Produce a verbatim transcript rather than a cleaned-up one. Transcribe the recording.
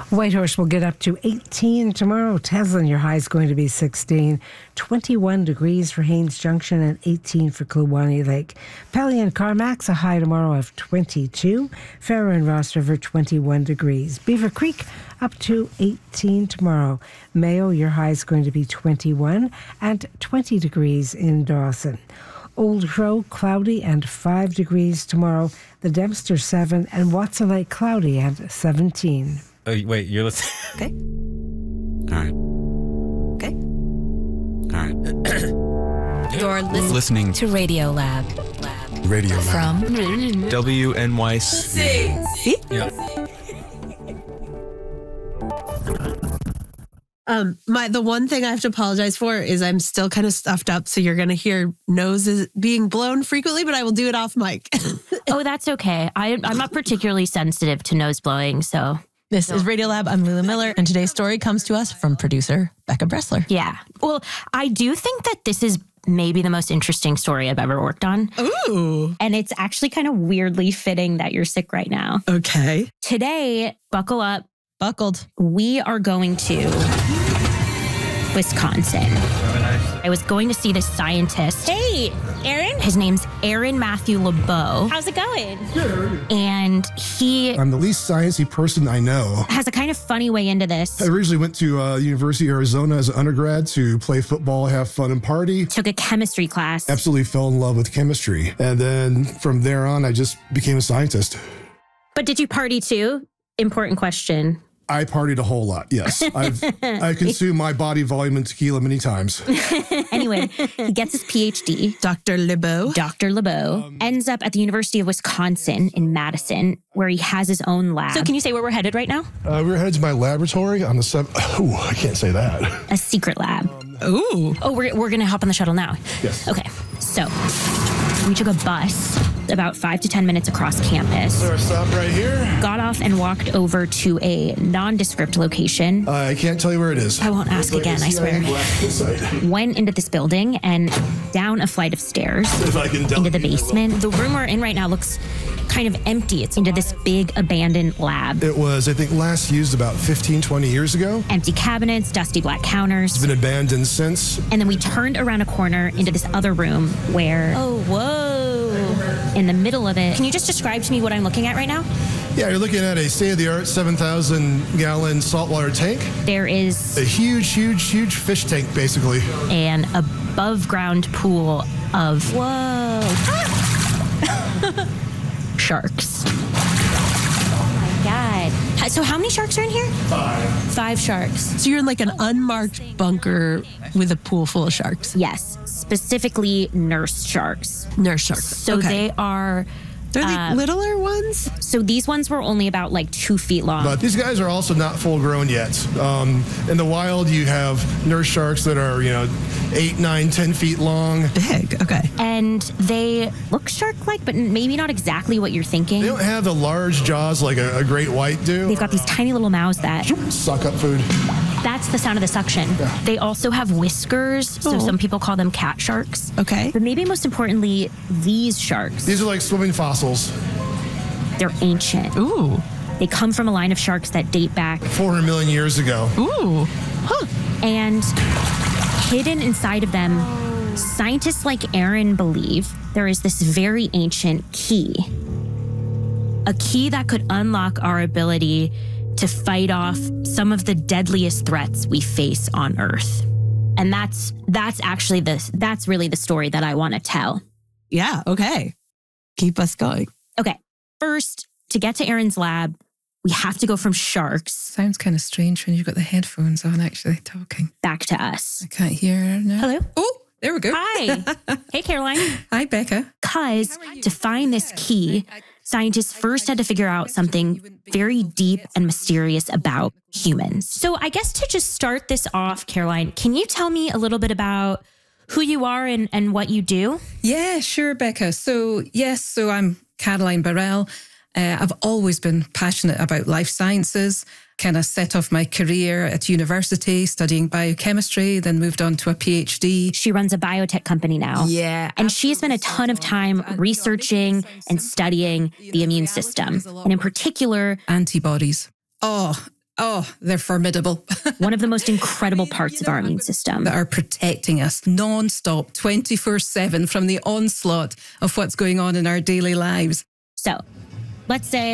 Whitehorse will get up to eighteen tomorrow. Teslin, your high is going to be sixteen. twenty-one degrees for Haines Junction and eighteen for Kluwani Lake. Pelly and Carmack's a high tomorrow of twenty-two. Farrow and Ross River, twenty-one degrees. Beaver Creek up to eighteen tomorrow. Mayo, your high is going to be twenty-one and twenty degrees in Dawson. Old Crow, cloudy and five degrees tomorrow. The Dempster, seven, and Watson Lake, cloudy and seventeen. Oh, wait, you're listening? Okay. All right. Okay. All right. You're listening, Listening to Radio Lab. Lab. Radio Lab. From W N Y C. See? Yeah. Um, my the one thing I have to apologize for is I'm still kind of stuffed up, so you're going to hear noses being blown frequently, but I will do it off mic. Oh, that's okay. I, I'm not particularly sensitive to nose blowing, so... This is Radio Lab. I'm Lula Miller, and today's story comes to us from producer Becca Bressler. Yeah. Well, I do think that this is maybe the most interesting story I've ever worked on. Ooh. And it's actually kind of weirdly fitting that you're sick right now. Okay. Today, buckle up. Buckled. We are going to Wisconsin. I was going to see this scientist. Hey, Aaron. His name's Aaron Matthew LeBeau. How's it going? And he I'm the least sciencey person I know. has a kind of funny way into this. I originally went to uh, University of Arizona as an undergrad to play football, have fun, and party. Took a chemistry class. Absolutely fell in love with chemistry. And then from there on, I just became a scientist. But did you party too? Important question. I partied a whole lot, yes. I've I consumed my body volume in tequila many times. Anyway, he gets his P H D. Doctor LeBeau. Doctor LeBeau um, ends up at the University of Wisconsin in Madison, where he has his own lab. So can you say where we're headed right now? Uh, we were headed to my laboratory on the seventh. Oh, I can't say that. A secret lab. Ooh. Oh, we're, we're going to hop on the shuttle now. Yes. Okay, so we took a bus about five to ten minutes across campus. So I stopped right here. Got off and walked over to a nondescript location. Uh, I can't tell you where it is. I won't ask It's like again, a I swear. C I A black site. Went into this building and down a flight of stairs If I can into the delegate, I will. basement. The room we're in right now looks kind of empty. It's into this big abandoned lab. It was, I think, last used about fifteen, twenty years ago. Empty cabinets, dusty black counters. It's been abandoned since. And then we turned around a corner into this other room where, Oh, whoa. in the middle of it, Can you just describe to me what I'm looking at right now? Yeah, you're looking at a state-of-the-art seven thousand gallon saltwater tank. there is A huge, huge, huge fish tank, basically. an above ground pool of Whoa. sharks. Oh, my God. Ha- So how many sharks are in here? Five. Five sharks. So you're in like an unmarked bunker with a pool full of sharks. Yes, specifically nurse sharks. Nurse sharks. So okay. they are, They're the uh, littler ones? so these ones were only about like two feet long. But these guys are also not full grown yet. Um, in the wild, you have nurse sharks that are, you know, eight, nine, ten feet long. Big. Okay. And they look shark-like, but maybe not exactly what you're thinking. They don't have the large jaws like a, a great white do. They've got these tiny little mouths that, Suck up food. that's the sound of the suction. They also have whiskers, so Oh. some people call them cat sharks. Okay. But maybe most importantly, these sharks, These are like swimming fossils. they're ancient. Ooh. They come from a line of sharks that date back, four hundred million years ago. Ooh. Huh. and hidden inside of them, scientists like Aaron believe there is this very ancient key. A key that could unlock our ability to fight off some of the deadliest threats we face on Earth. And that's that's actually the that's really the story that I want to tell. Yeah. Okay. Keep us going. Okay, first, to get to Aaron's lab, we have to go from sharks Sounds kind of strange when you've got the headphones on actually talking. back to us. I can't hear her now. Hello? Oh, there we go. Hi. Hey, Caroline. Hi, Becca. Because to find this key, scientists first had to figure out something very deep and mysterious about humans. So I guess to just start this off, Caroline, can you tell me a little bit about who you are and, and what you do? Yeah, sure, Becca. So, yes, so I'm Caroline Burrell. Uh, I've always been passionate about life sciences, kind of set off my career at university studying biochemistry, then moved on to a PhD. She runs a biotech company now. Yeah. And she has spent a ton of time researching and studying the immune system, and in particular, Antibodies. Oh, oh, they're formidable. One of the most incredible parts of our immune system. That are protecting us non-stop, twenty-four seven from the onslaught of what's going on in our daily lives. So let's say